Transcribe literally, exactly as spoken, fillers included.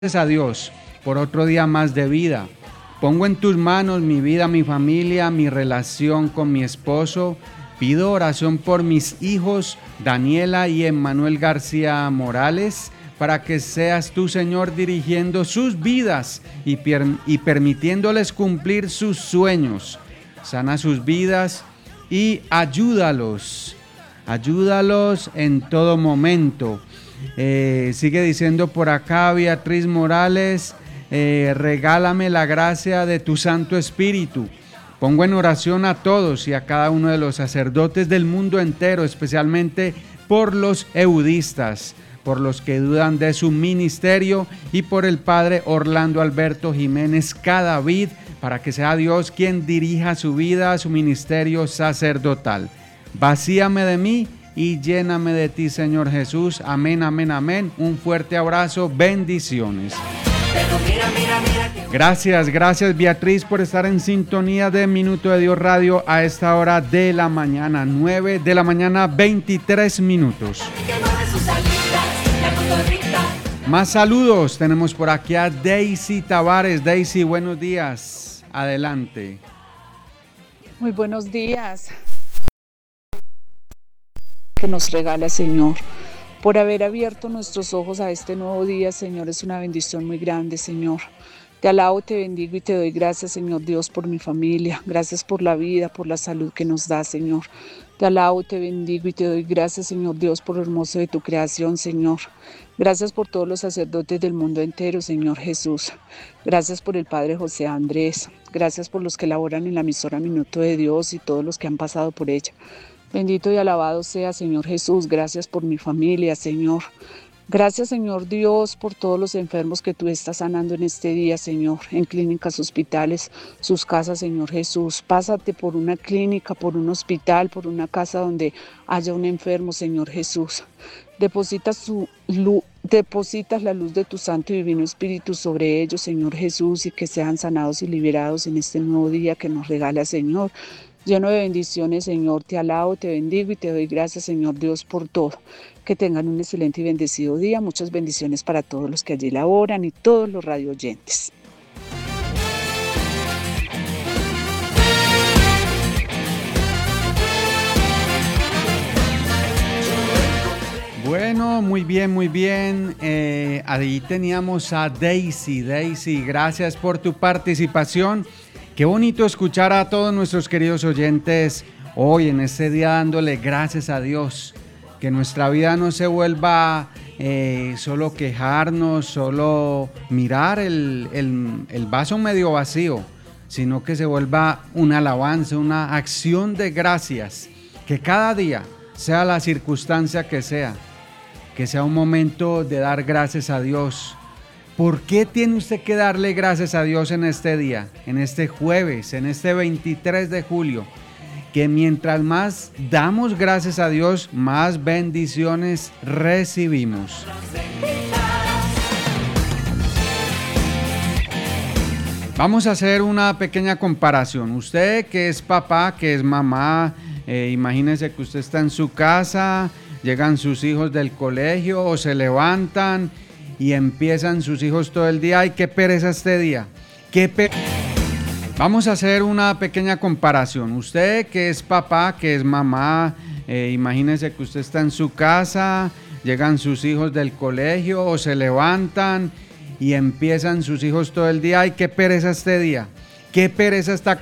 Gracias a Dios por otro día más de vida. Pongo en tus manos mi vida, mi familia, mi relación con mi esposo. Pido oración por mis hijos, Daniela y Emmanuel García Morales, para que seas tú, Señor, dirigiendo sus vidas y, per- y permitiéndoles cumplir sus sueños. Sana sus vidas y ayúdalos. Ayúdalos en todo momento. Eh, sigue diciendo por acá Beatriz Morales, eh, regálame la gracia de tu Santo Espíritu. Pongo en oración a todos y a cada uno de los sacerdotes del mundo entero, especialmente por los eudistas, por los que dudan de su ministerio, y por el padre Orlando Alberto Jiménez Cadavid, para que sea Dios quien dirija su vida, su ministerio sacerdotal. Vacíame de mí y lléname de ti, Señor Jesús. Amén, amén, amén. Un fuerte abrazo, bendiciones. Gracias, gracias Beatriz por estar en sintonía de Minuto de Dios Radio a esta hora de la mañana, nueve de la mañana, veintitrés minutos. Más saludos, tenemos por aquí a Daisy Tavares. Daisy, buenos días, adelante. Muy buenos días. Que nos regala, Señor, por haber abierto nuestros ojos a este nuevo día, Señor, es una bendición muy grande, Señor. Te alabo, te bendigo y te doy gracias, Señor Dios, por mi familia. Gracias por la vida, por la salud que nos da, Señor. Te alabo, te bendigo y te doy gracias, Señor Dios, por lo hermoso de tu creación, Señor. Gracias por todos los sacerdotes del mundo entero, Señor Jesús. Gracias por el Padre José Andrés. Gracias por los que laboran en la emisora Minuto de Dios y todos los que han pasado por ella. Bendito y alabado sea, Señor Jesús. Gracias por mi familia, Señor. Gracias, Señor Dios, por todos los enfermos que tú estás sanando en este día, Señor, en clínicas, hospitales, sus casas, Señor Jesús. Pásate por una clínica, por un hospital, por una casa donde haya un enfermo, Señor Jesús. Depositas, su luz, depositas la luz de tu Santo y Divino Espíritu sobre ellos, Señor Jesús, y que sean sanados y liberados en este nuevo día que nos regala, Señor. Lleno de bendiciones, Señor, te alabo, te bendigo y te doy gracias, Señor Dios, por todo. Que tengan un excelente y bendecido día. Muchas bendiciones para todos los que allí laboran y todos los radio oyentes. Bueno, muy bien, muy bien. Eh, ahí teníamos a Daisy. Daisy, gracias por tu participación. Qué bonito escuchar a todos nuestros queridos oyentes hoy en este día dándole gracias a Dios. Que nuestra vida no se vuelva eh, solo quejarnos, solo mirar el, el, el vaso medio vacío, sino que se vuelva una alabanza, una acción de gracias. Que cada día, sea la circunstancia que sea, que sea un momento de dar gracias a Dios. ¿Por qué tiene usted que darle gracias a Dios en este día, en este jueves, en este veintitrés de julio? Que mientras más damos gracias a Dios, más bendiciones recibimos. Vamos a hacer una pequeña comparación. Usted que es papá, que es mamá, eh, imagínese que usted está en su casa, llegan sus hijos del colegio o se levantan y empiezan sus hijos todo el día. ¡Ay, qué pereza este día! ¡Qué pereza! Vamos a hacer una pequeña comparación. Usted que es papá, que es mamá, eh, imagínese que usted está en su casa, llegan sus hijos del colegio o se levantan y empiezan sus hijos todo el día. ¡Ay, qué pereza este día! ¡Qué pereza esta